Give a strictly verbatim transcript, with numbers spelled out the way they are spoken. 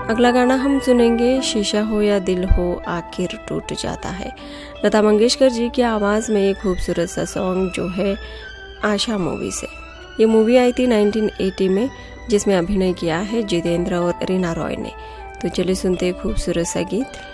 अगला गाना हम सुनेंगे शीशा हो या दिल हो आखिर टूट जाता है। लता मंगेशकर जी की आवाज़ में एक खूबसूरत सा सॉन्ग जो है आशा मूवी से। ये मूवी आई थी नाइनटीन एटी में, जिसमें अभिनय किया है जितेंद्र और रीना रॉय ने। तो चलिए सुनते हैं खूबसूरत सा गीत